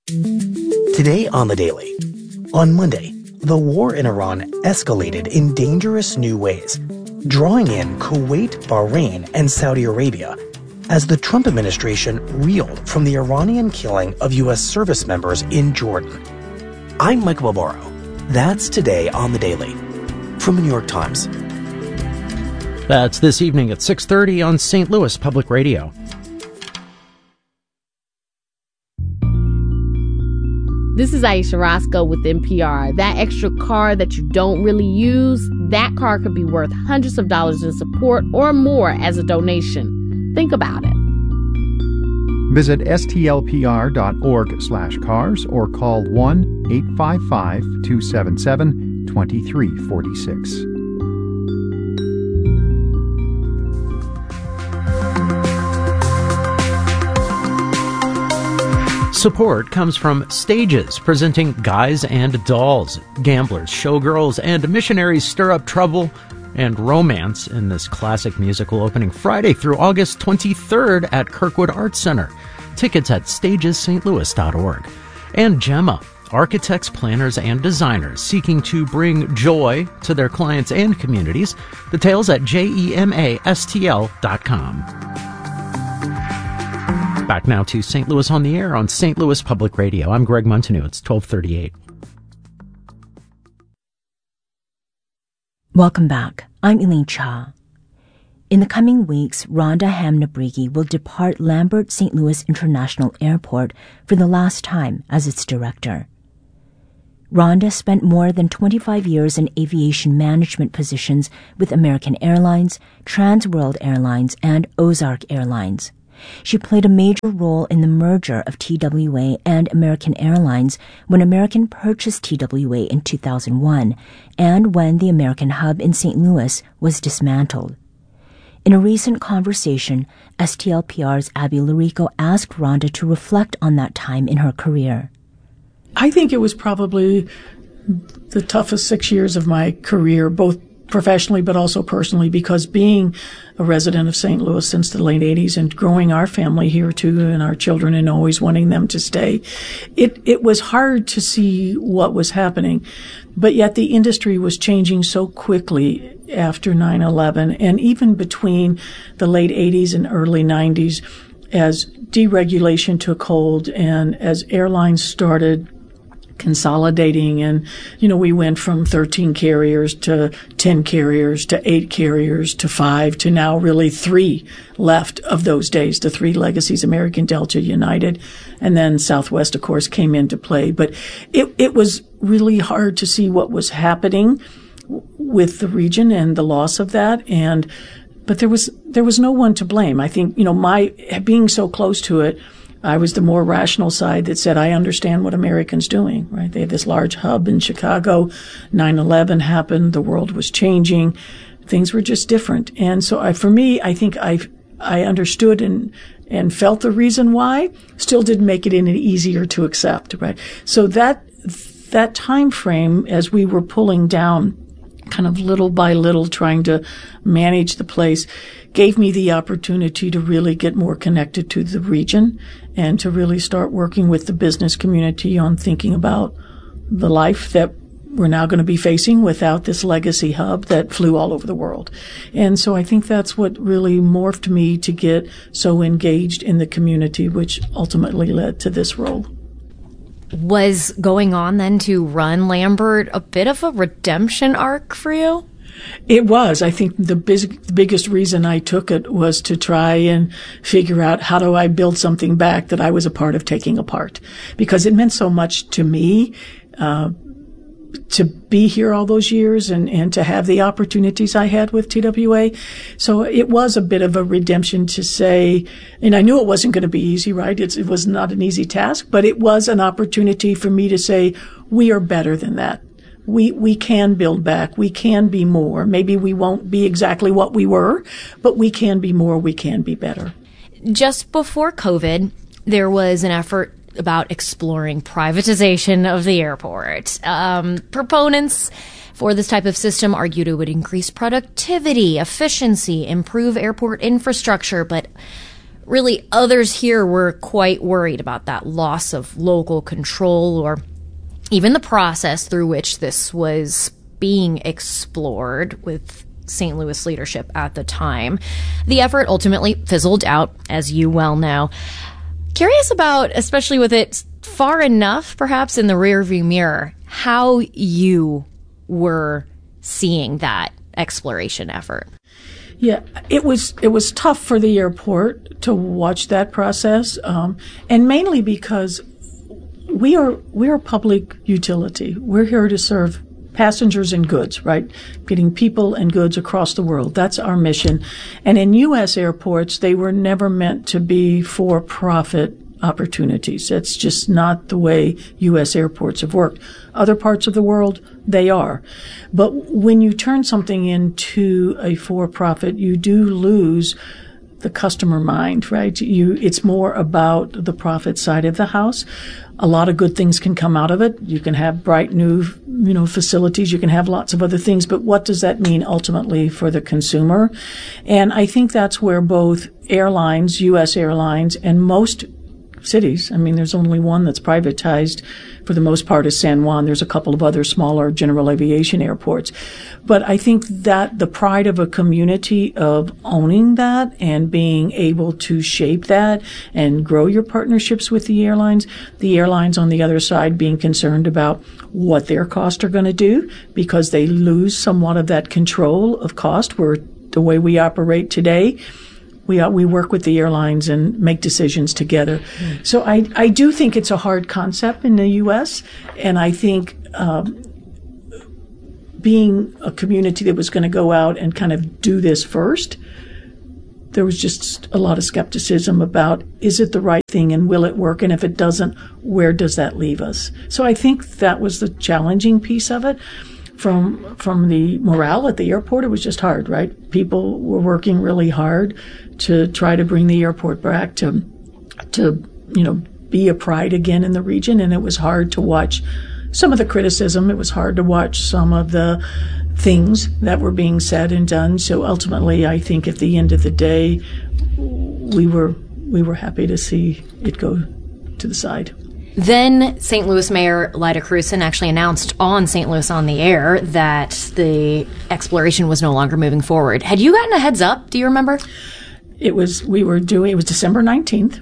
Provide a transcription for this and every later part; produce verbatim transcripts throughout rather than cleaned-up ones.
Today on The Daily. On Monday, the war in Iran escalated in dangerous new ways, drawing in Kuwait, Bahrain, and Saudi Arabia as the Trump administration reeled from the Iranian killing of U S service members in Jordan. I'm Michael Barbaro. That's today on The Daily. From the New York Times. That's this evening at six thirty on Saint Louis Public Radio. This is Aisha Roscoe with N P R. That extra car that you don't really use, that car could be worth hundreds of dollars in support or more as a donation. Think about it. Visit stlpr.org slash cars or call one eight five five, two seven seven, two three four six. Support comes from Stages, presenting Guys and Dolls. Gamblers, showgirls, and missionaries stir up trouble and romance in this classic musical opening Friday through August twenty-third at Kirkwood Arts Center. Tickets at stages st louis dot org. And Gemma, architects, planners, and designers seeking to bring joy to their clients and communities. Details at gemastl dot com. Back now to Saint Louis on the Air on Saint Louis Public Radio. I'm Greg Montanew. It's twelve thirty-eight. Welcome back. I'm Elaine Cha. In the coming weeks, Rhonda Hamnabrigi will depart Lambert Saint Louis International Airport for the last time as its director. Rhonda spent more than twenty-five years in aviation management positions with American Airlines, Trans World Airlines, and Ozark Airlines. She played a major role in the merger of T W A and American Airlines when American purchased T W A in two thousand one and when the American hub in Saint Louis was dismantled. In a recent conversation, S T L P R's Abby Larico asked Rhonda to reflect on that time in her career. I think it was probably the toughest six years of my career, both professionally but also personally, because being a resident of Saint Louis since the late eighties and growing our family here too and our children and always wanting them to stay, it, it was hard to see what was happening. But yet the industry was changing so quickly after nine eleven and even between the late eighties and early nineties as deregulation took hold and as airlines started consolidating and, you know, we went from thirteen carriers to ten carriers to eight carriers to five to now really three left of those days, the three legacies, American, Delta, United, and then Southwest, of course, came into play. But it, it was really hard to see what was happening with the region and the loss of that. And, but there was, there was no one to blame. I think, you know, my being so close to it, I was the more rational side that said, I understand what Americans doing, right? They have this large hub in Chicago. nine eleven happened. The world was changing. Things were just different. And so I, for me, I think I, I understood and, and felt the reason why. Still didn't make it any easier to accept, right? So that, that time frame, as we were pulling down kind of little by little, trying to manage the place, gave me the opportunity to really get more connected to the region and to really start working with the business community on thinking about the life that we're now going to be facing without this legacy hub that flew all over the world. And so I think that's what really morphed me to get so engaged in the community, which ultimately led to this role. Was going on then to run Lambert a bit of a redemption arc for you? It was. I think the, big, the biggest reason I took it was to try and figure out how do I build something back that I was a part of taking apart, because it meant so much to me uh, to be here all those years and, and to have the opportunities I had with T W A. So it was a bit of a redemption to say, and I knew it wasn't going to be easy, right? It's, it was not an easy task, but it was an opportunity for me to say, we are better than that. We, we can build back. We can be more. Maybe we won't be exactly what we were, but we can be more. We can be better. Just before COVID, there was an effort about exploring privatization of the airport. Um, proponents for this type of system argued it would increase productivity, efficiency, improve airport infrastructure, but really others here were quite worried about that loss of local control or even the process through which this was being explored with Saint Louis leadership at the time. The effort ultimately fizzled out, as you well know. Curious about, especially with it far enough, perhaps in the rearview mirror, how you were seeing that exploration effort. Yeah, it was it was tough for the airport to watch that process, um, and mainly because we are we are a public utility. We're here to serve passengers and goods, right? Getting people and goods across the world. That's our mission. And in U S airports, they were never meant to be for-profit opportunities. That's just not the way U S airports have worked. Other parts of the world, they are. But when you turn something into a for-profit, you do lose the customer mind, right? You, it's more about the profit side of the house. A lot of good things can come out of it. You can have bright new, you know, facilities. You can have lots of other things. But what does that mean ultimately for the consumer? And I think that's where both airlines, U S airlines, and most cities, I mean, there's only one that's privatized for the most part is San Juan. There's a couple of other smaller general aviation airports. But I think that the pride of a community of owning that and being able to shape that and grow your partnerships with the airlines, the airlines on the other side being concerned about what their costs are going to do because they lose somewhat of that control of cost where the way we operate today, We uh, we work with the airlines and make decisions together. Mm. So I I do think it's a hard concept in the U S, and I think um, being a community that was going to go out and kind of do this first, there was just a lot of skepticism about, is it the right thing and will it work? And if it doesn't, where does that leave us? So I think that was the challenging piece of it. From from the morale at the airport, it was just hard, right? People were working really hard to try to bring the airport back to, to you know, be a pride again in the region. And it was hard to watch some of the criticism. It was hard to watch some of the things that were being said and done. So ultimately, I think at the end of the day, we were we were happy to see it go to the side. Then Saint Louis Mayor Lyda Krewson actually announced on Saint Louis on the Air that the exploration was no longer moving forward. Had you gotten a heads up? Do you remember? It was, we were doing, it was December nineteenth.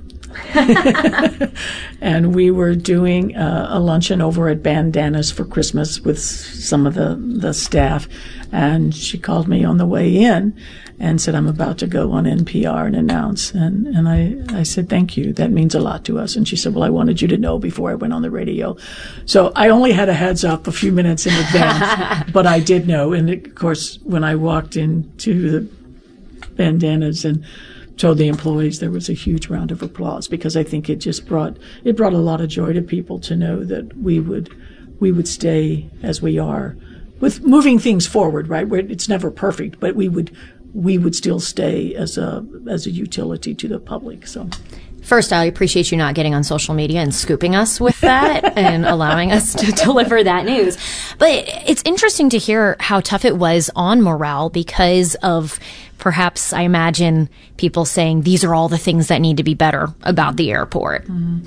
And we were doing uh, a luncheon over at Bandanas for Christmas with some of the, the staff. And she called me on the way in and said, I'm about to go on N P R and announce. And, and I, I said, thank you. That means a lot to us. And she said, well, I wanted you to know before I went on the radio. So I only had a heads up a few minutes in advance, but I did know. And of course, when I walked into the Bandanas and told the employees, there was a huge round of applause because I think it just brought, it brought a lot of joy to people to know that we would, we would stay as we are with moving things forward, right? Where it's never perfect, but we would, we would still stay as a, as a utility to the public. So. First, I appreciate you not getting on social media and scooping us with that and allowing us to deliver that news. But it's interesting to hear how tough it was on morale because of perhaps, I imagine, people saying these are all the things that need to be better about the airport. Mm-hmm.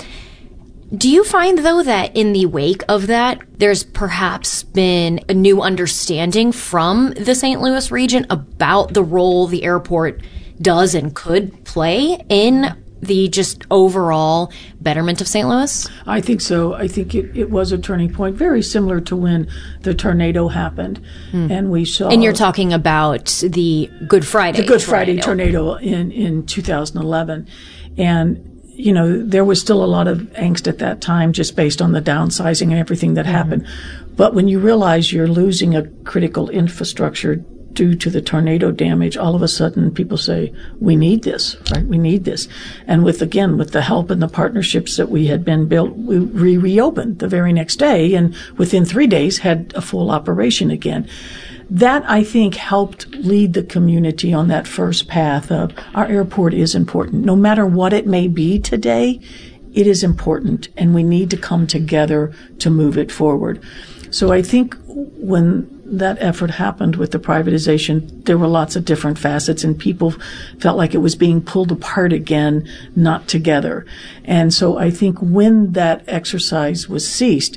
Do you find, though, that in the wake of that, there's perhaps been a new understanding from the Saint Louis region about the role the airport does and could play in the just overall betterment of Saint Louis? I think so. I think it, it was a turning point, very similar to when the tornado happened. Mm. And we saw... And you're talking about the Good Friday The Good tornado. Friday tornado in, in two thousand eleven. And, you know, there was still a lot of angst at that time just based on the downsizing and everything that mm-hmm. happened. But when you realize you're losing a critical infrastructure due to the tornado damage, all of a sudden people say, we need this, right? We need this. And with, again, with the help and the partnerships that we had been built, we re- reopened the very next day and within three days had a full operation again. That, I think, helped lead the community on that first path of our airport is important. No matter what it may be today, it is important and we need to come together to move it forward. So I think when that effort happened with the privatization, there were lots of different facets, and people felt like it was being pulled apart again, not together. And so I think when that exercise was ceased,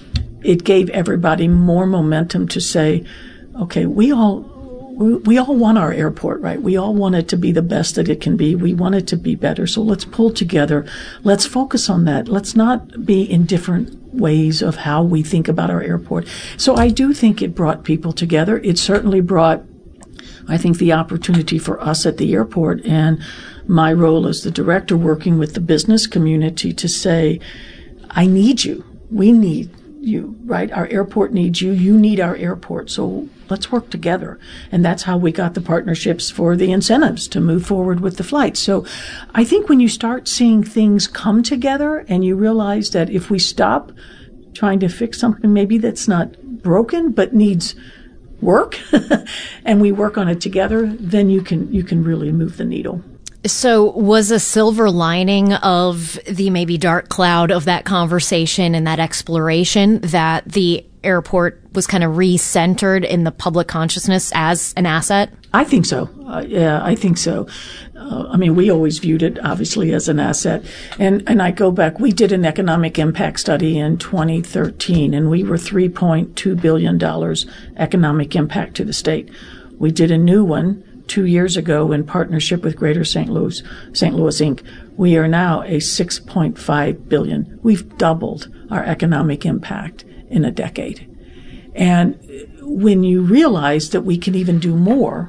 it gave everybody more momentum to say, okay, we all we, we all want our airport, right? We all want it to be the best that it can be. We want it to be better. So let's pull together. Let's focus on that. Let's not be in different ways of how we think about our airport. So I do think it brought people together. It certainly brought, I think, the opportunity for us at the airport and my role as the director working with the business community to say, I need you. We need you, right? Our airport needs you. You need our airport. So let's work together. And that's how we got the partnerships for the incentives to move forward with the flight. So I think when you start seeing things come together and you realize that if we stop trying to fix something maybe that's not broken but needs work and we work on it together, then you can you can really move the needle. So was a silver lining of the maybe dark cloud of that conversation and that exploration that the airport was kind of re-centered in the public consciousness as an asset? I think so. Uh, yeah, I think so. Uh, I mean, we always viewed it, obviously, as an asset. And and I go back, we did an economic impact study in twenty thirteen, and we were three point two billion dollars economic impact to the state. We did a new one two years ago in partnership with Greater Saint Louis, Saint Louis Incorporated. We are now a six point five billion dollars. We've doubled our economic impact in a decade. And when you realize that we can even do more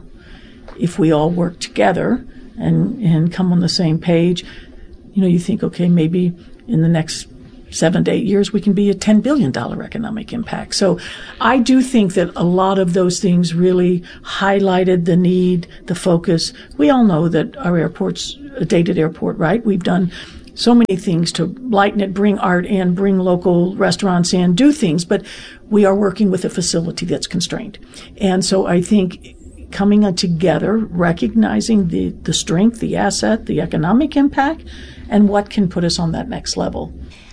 if we all work together and, and come on the same page, you know, you think, okay, maybe in the next seven to eight years, we can be a ten billion dollars economic impact. So I do think that a lot of those things really highlighted the need, the focus. We all know that our airport's a dated airport, right? We've done so many things to lighten it, bring art in, bring local restaurants in, do things, but we are working with a facility that's constrained. And so I think coming together, recognizing the, the strength, the asset, the economic impact, and what can put us on that next level.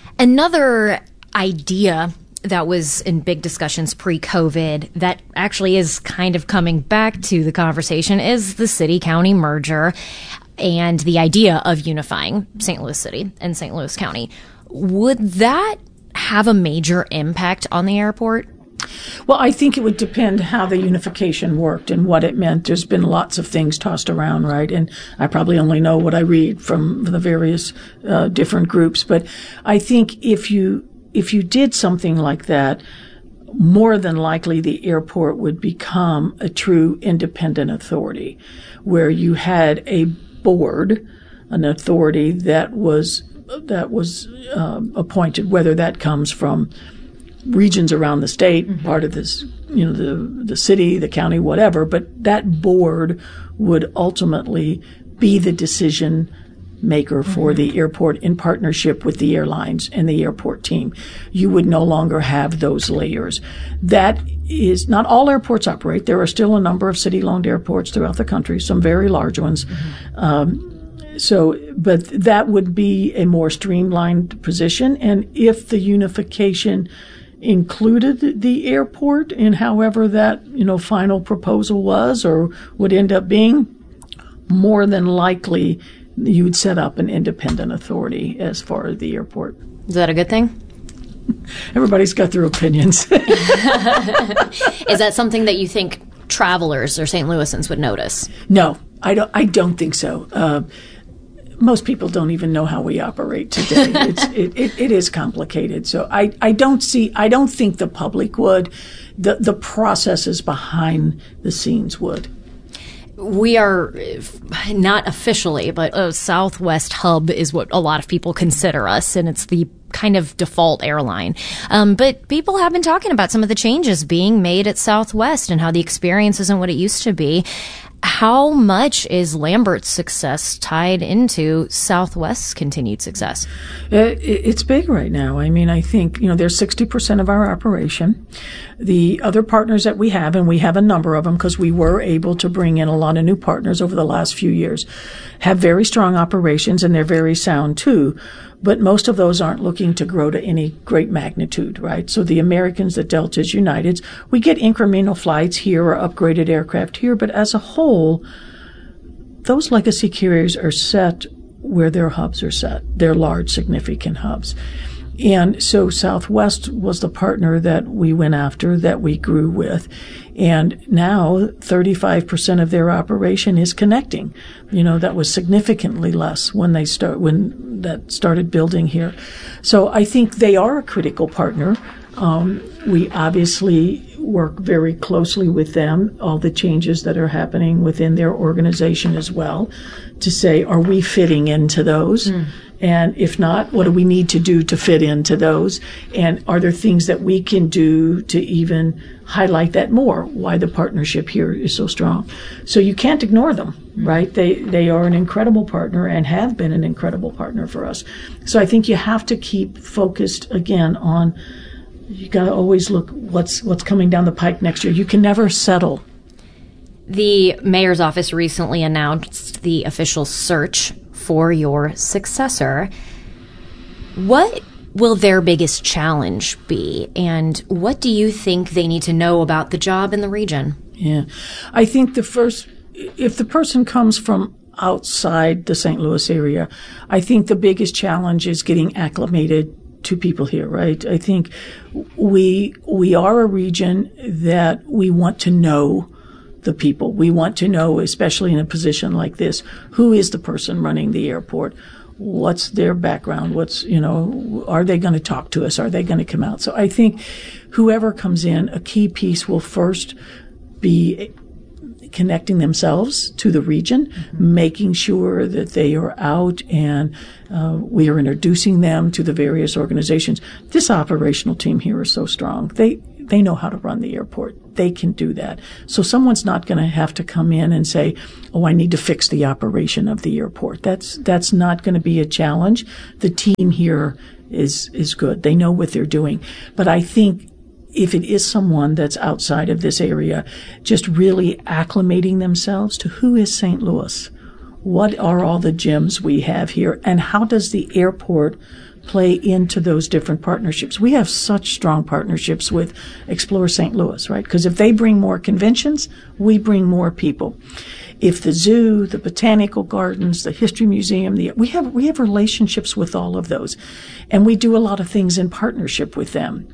Another idea that was in big discussions pre-COVID that actually is kind of coming back to the conversation is the city-county merger and the idea of unifying Saint Louis City and Saint Louis County. Would that have a major impact on the airport? Well, I think it would depend how the unification worked and what it meant. There's been lots of things tossed around, right? And I probably only know what I read from the various uh, different groups. But I think if you if you did something like that, more than likely the airport would become a true independent authority, where you had a board, an authority that was that was uh, appointed, whether that comes from regions around the state, mm-hmm. part of this, you know, the the city, the county, whatever, but that board would ultimately be the decision maker for mm-hmm. the airport in partnership with the airlines and the airport team. You would no longer have those layers. That is, not all airports operate. There are still a number of city-owned airports throughout the country, some very large ones. Mm-hmm. Um, so, but that would be a more streamlined position. And if the unification included the airport in however that, you know, final proposal was or would end up being, more than likely you would set up an independent authority as far as the airport. Is that a good thing? Everybody's got their opinions. Is that something that you think travelers or Saint Louisans would notice? No, I don't. I don't think so. Uh, most people don't even know how we operate today. It's, it, it, it is complicated. So I, I don't see. I don't think the public would. The the processes behind the scenes would. We are not officially, but a Southwest hub is what a lot of people consider us, and it's the kind of default airline. Um, but people have been talking about some of the changes being made at Southwest and how the experience isn't what it used to be. how much is Lambert's success tied into Southwest's continued success? It, it's big right now. I mean, I think, you know, there's sixty percent of our operation. The other partners that we have, and we have a number of them because we were able to bring in a lot of new partners over the last few years, have very strong operations, and they're very sound too. But most of those aren't looking to grow to any great magnitude, right? So the Americans, the Deltas, Uniteds, we get incremental flights here or upgraded aircraft here, but as a whole, those legacy carriers are set where their hubs are set. They're large, significant hubs. And so Southwest was the partner that we went after, that we grew with. And now thirty-five percent of their operation is connecting. You know, that was significantly less when they start, when that started building here. So I think they are a critical partner. Um, we obviously work very closely with them, all the changes that are happening within their organization as well, to say, are we fitting into those? Mm. And if not, what do we need to do to fit into those? And are there things that we can do to even highlight that more, why the partnership here is so strong? So you can't ignore them, right? They they are an incredible partner and have been an incredible partner for us. So I think you have to keep focused, again, on, you got to always look what's what's coming down the pike next year. You can never settle. The mayor's office recently announced the official search for your successor. What will their biggest challenge be, and what do you think they need to know about the job in the region? Yeah, I think the first, if the person comes from outside the Saint Louis area, I think the biggest challenge is getting acclimated to people here, right? I think we we are a region that we want to know the people. We want to know, especially in a position like this, who is the person running the airport? What's their background? What's, you know, are they going to talk to us? Are they going to come out? So I think whoever comes in, a key piece will first be connecting themselves to the region, mm-hmm. making sure that they are out and uh, we are introducing them to the various organizations. This operational team here is so strong. They they know how to run the airport. They can do that. So someone's not going to have to come in and say, oh, I need to fix the operation of the airport. That's that's not going to be a challenge. The team here is is good. They know what they're doing. But I think if it is someone that's outside of this area, just really acclimating themselves to who is Saint Louis, what are all the gems we have here, and how does the airport play into those different partnerships. We have such strong partnerships with Explore Saint Louis, right? Because if they bring more conventions, we bring more people. If the zoo, the botanical gardens, the history museum, the, we have we have relationships with all of those, and we do a lot of things in partnership with them.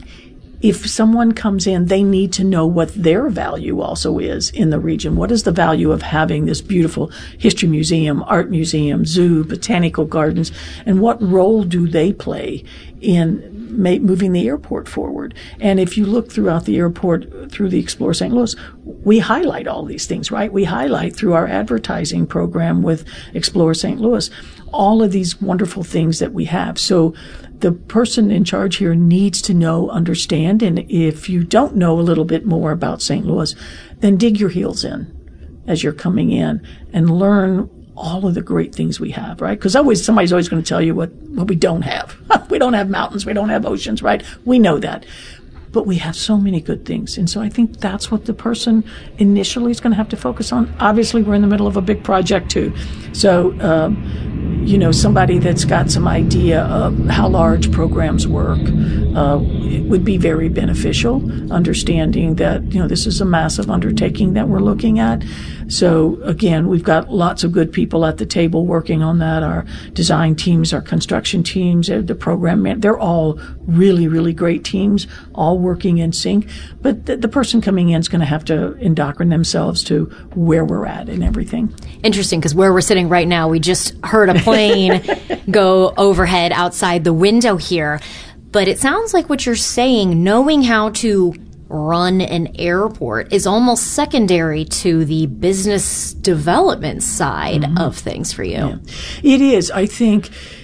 If someone comes in, they need to know what their value also is in the region. What is the value of having this beautiful history museum, art museum, zoo, botanical gardens, and what role do they play in ma- moving the airport forward? And if you look throughout the airport, through the Explore Saint Louis, we highlight all these things, right? We highlight through our advertising program with Explore Saint Louis all of these wonderful things that we have. So the person in charge here needs to know, understand, and if you don't know a little bit more about Saint Louis, then dig your heels in as you're coming in and learn all of the great things we have, right? Because always somebody's always going to tell you what, what we don't have. We don't have mountains, we don't have oceans, right? We know that. But we have so many good things. And so I think that's what the person initially is going to have to focus on. Obviously, we're in the middle of a big project, too. So, um, you know, somebody that's got some idea of how large programs work uh, it would be very beneficial, understanding that, you know, this is a massive undertaking that we're looking at. So, again, we've got lots of good people at the table working on that. Our design teams, our construction teams, the program man, they're all really, really great teams, all working in sync. But the, the person coming in is going to have to indoctrinate themselves to where we're at and everything. Interesting, because where we're sitting right now, we just heard a plane go overhead outside the window here. But it sounds like what you're saying, knowing how to run an airport is almost secondary to the business development side mm-hmm. of things for you. Yeah. It is. I think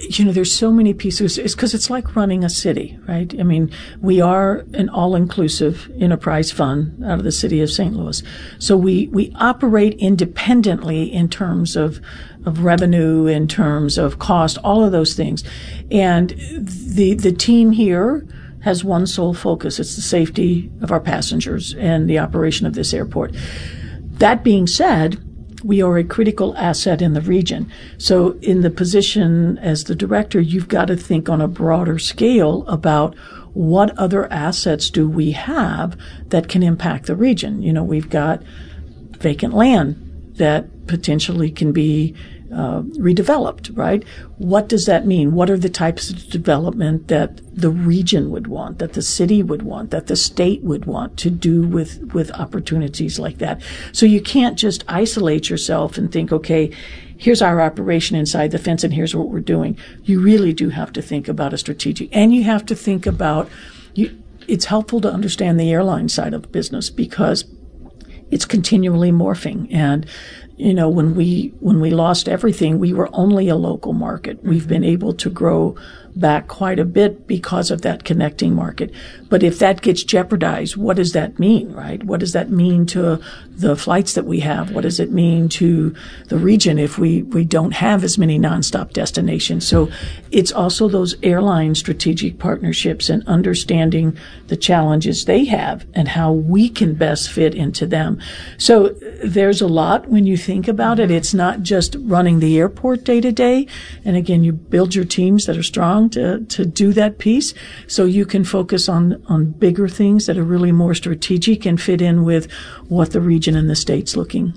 you know, there's so many pieces. It's because it's like running a city, right? I mean, we are an all-inclusive enterprise fund out of the city of Saint Louis. So we, we operate independently in terms of, of revenue, in terms of cost, all of those things. And the, the team here has one sole focus. It's the safety of our passengers and the operation of this airport. That being said, we are a critical asset in the region. So in the position as the director, you've got to think on a broader scale about what other assets do we have that can impact the region. You know, we've got vacant land that potentially can be Uh, redeveloped, right? What does that mean? What are the types of development that the region would want, that the city would want, that the state would want to do with, with opportunities like that? So you can't just isolate yourself and think, okay, here's our operation inside the fence and here's what we're doing. You really do have to think about a strategic, and you have to think about, you, it's helpful to understand the airline side of business because it's continually morphing. And you know, when we when we lost everything, we were only a local market. We've been able to grow back quite a bit because of that connecting market. But if that gets jeopardized, what does that mean, right? What does that mean to the flights that we have? What does it mean to the region if we, we don't have as many nonstop destinations? So it's also those airline strategic partnerships and understanding the challenges they have and how we can best fit into them. So there's a lot when you think about it. It's not just running the airport day to day. And again, you build your teams that are strong to, to do that piece so you can focus on, on bigger things that are really more strategic and fit in with what the region and the state's looking.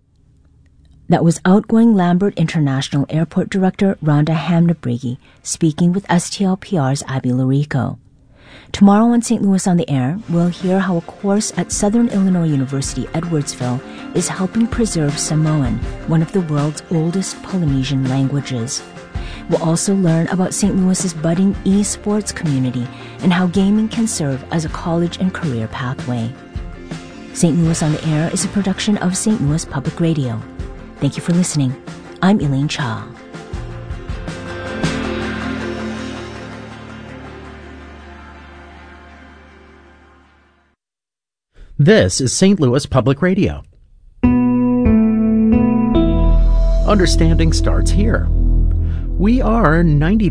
That was outgoing Lambert International Airport Director Rhonda Hamnabrigi speaking with S T L P R's Abby Larico. Tomorrow on Saint Louis on the Air, we'll hear how a course at Southern Illinois University Edwardsville is helping preserve Samoan, one of the world's oldest Polynesian languages. We'll also learn about Saint Louis's budding esports community and how gaming can serve as a college and career pathway. Saint Louis on the Air is a production of Saint Louis Public Radio. Thank you for listening. I'm Elaine Cha. This is Saint Louis Public Radio. Understanding starts here. We are ninety